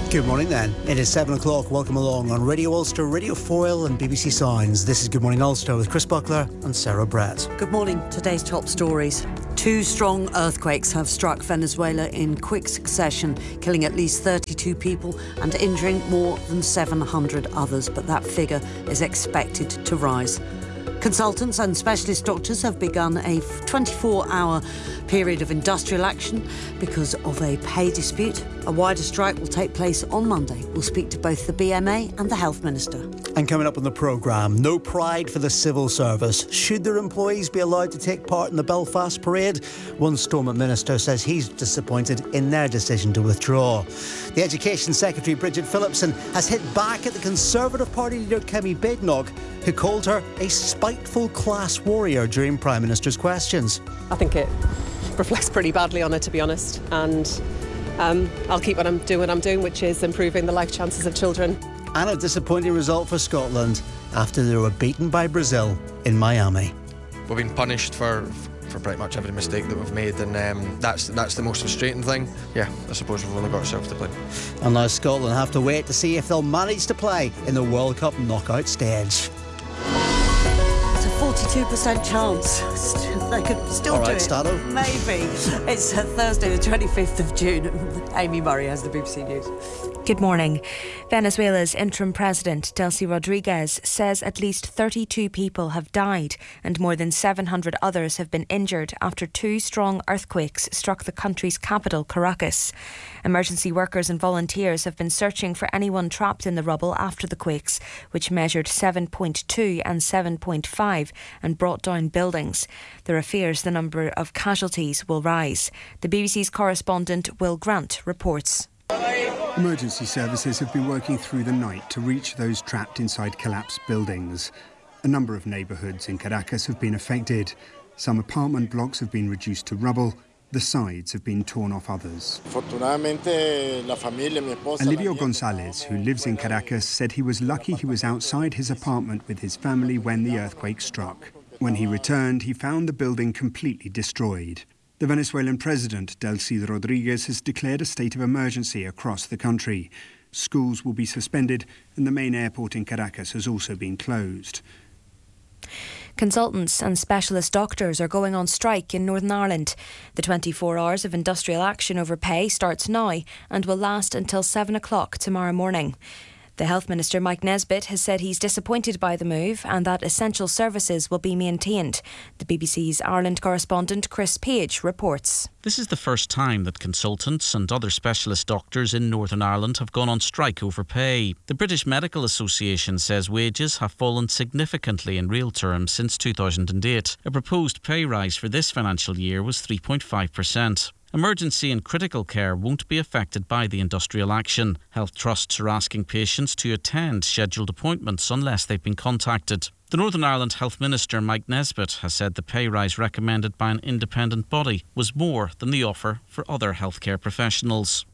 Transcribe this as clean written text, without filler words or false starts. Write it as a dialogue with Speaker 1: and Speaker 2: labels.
Speaker 1: Good morning then. It is 7 o'clock. Welcome along on Radio Ulster, Radio Foyle and BBC Sounds. This is Good Morning Ulster with Chris Buckler and Sarah Brett.
Speaker 2: Good morning. Today's top stories. 2 strong earthquakes have struck Venezuela in quick succession, killing at least 32 people and injuring more than 700 others. But that figure is expected to rise. Consultants and specialist doctors have begun a 24-hour period of industrial action because of a pay dispute. A wider strike will take place on Monday. We'll speak to both the BMA and the Health Minister.
Speaker 1: And coming up on the programme, no pride for the civil service. Should their employees be allowed to take part in the Belfast parade? One Stormont minister says he's disappointed in their decision to withdraw. The Education Secretary, Bridget Phillipson, has hit back at the Conservative Party leader, Kemi Badenoch, who called her a spiteful class warrior during Prime Minister's questions.
Speaker 3: I think it reflects pretty badly on her, to be honest, and I'll keep what I'm doing, which is improving the life chances of children.
Speaker 1: And a disappointing result for Scotland after they were beaten by Brazil in Miami.
Speaker 4: We've been punished for pretty much every mistake that we've made, and that's the most frustrating thing. Yeah, I suppose we've only got ourselves to blame.
Speaker 1: And now Scotland have to wait to see if they'll manage to play in the World Cup knockout stage.
Speaker 2: It's a 42% chance. They could still
Speaker 1: All
Speaker 2: do
Speaker 1: right,
Speaker 2: it.
Speaker 1: Stato.
Speaker 2: Maybe. It's Thursday the 25th of June. Amy Murray has the BBC News.
Speaker 5: Good morning. Venezuela's interim president, Delcy Rodriguez, says at least 32 people have died and more than 700 others have been injured after 2 strong earthquakes struck the country's capital, Caracas. Emergency workers and volunteers have been searching for anyone trapped in the rubble after the quakes, which measured 7.2 and 7.5 and brought down buildings. There are fears the number of casualties will rise. The BBC's correspondent Will Grant reports.
Speaker 6: Emergency services have been working through the night to reach those trapped inside collapsed buildings. A number of neighbourhoods in Caracas have been affected. Some apartment blocks have been reduced to rubble. The sides have been torn off others. Olivio Gonzalez, who lives in Caracas, said he was lucky he was outside his apartment with his family when the earthquake struck. When he returned, he found the building completely destroyed. The Venezuelan president, Delcy Rodriguez, has declared a state of emergency across the country. Schools will be suspended and the main airport in Caracas has also been closed.
Speaker 5: Consultants and specialist doctors are going on strike in Northern Ireland. The 24 hours of industrial action over pay starts now and will last until 7 o'clock tomorrow morning. The Health Minister, Mike Nesbitt, has said he's disappointed by the move and that essential services will be maintained. The BBC's Ireland correspondent Chris Page reports.
Speaker 7: This is the first time that consultants and other specialist doctors in Northern Ireland have gone on strike over pay. The British Medical Association says wages have fallen significantly in real terms since 2008. A proposed pay rise for this financial year was 3.5%. Emergency and critical care won't be affected by the industrial action. Health trusts are asking patients to attend scheduled appointments unless they've been contacted. The Northern Ireland Health Minister, Mike Nesbitt, has said the pay rise recommended by an independent body was more than the offer for other healthcare professionals.